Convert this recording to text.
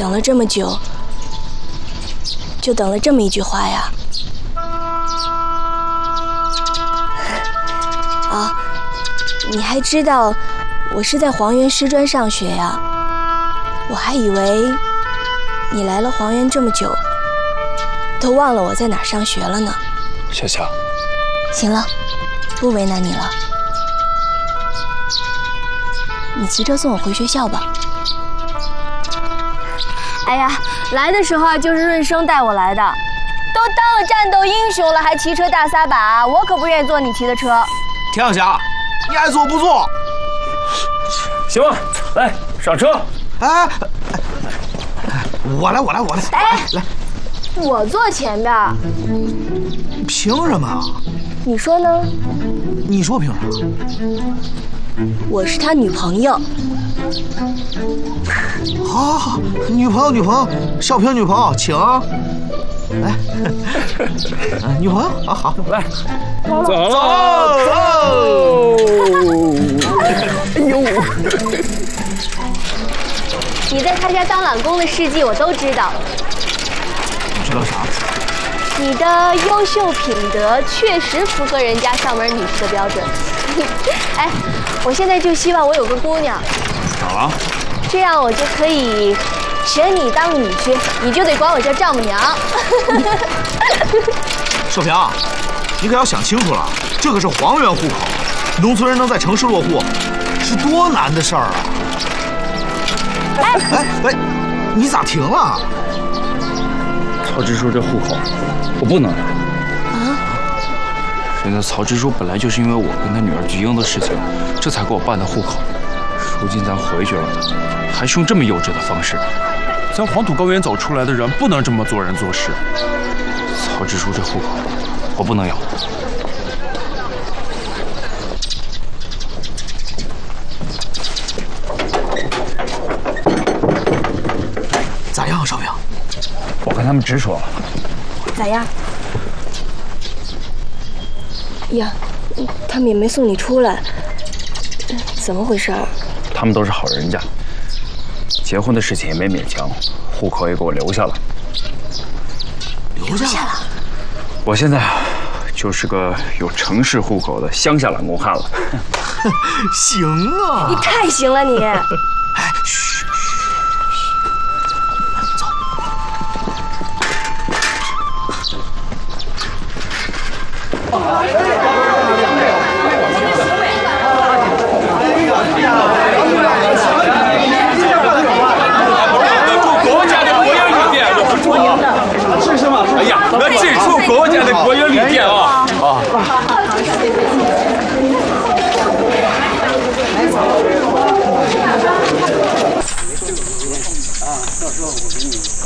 等了这么久，就等了这么一句话呀。啊，你还知道我是在黄原师专上学呀？我还以为你来了黄原这么久，都忘了我在哪儿上学了呢。 夏夏， 行了，不为难你了。你骑车送我回学校吧。哎呀，来的时候啊，就是润生带我来的，都当了战斗英雄了，还骑车大撒把，我可不愿意坐你骑的车。 田小霞，你爱坐不坐？ 行吧，来上车。 哎，我来。 哎， 来， 我坐前边。 凭什么？ 你说呢？ 你说凭什么？ 我是他女朋友。 好，女朋友，少平女朋友，请。来，女朋友，好， 来， 走。 哎呦！你在他家当懒工的事迹我都知道。 你知道啥？ 你的优秀品德确实符合人家上门女婿的标准。哎，我现在就希望我有个姑娘。 咋了？ 这样我就可以选你当女婿，你就得管我叫丈母娘。 少平，你可要想清楚了，这可是黄原户口，农村人能在城市落户，是多难的事儿啊！哎，你咋停了？ 曹支书这户口，我不能让。啊？人家曹支书本来就是因为我跟他女儿菊英的事情，这才给我办的户口。如今咱回去了，还是用这么幼稚的方式。 咱黄土高原走出来的人，不能这么做人做事。 曹支书这户口，我不能要。 咋样，少平？ 我跟他们直说了。 咋样？呀，他们也没送你出来，怎么回事？ 他们都是好人家，结婚的事情也没勉强，户口也给我留下了。 留下了？ 我现在就是个有城市户口的乡下懒工汉了。 行啊！ 你太行了你！ 哎，嘘，走。 要记住国家的国有理念啊！ 到时候我给你。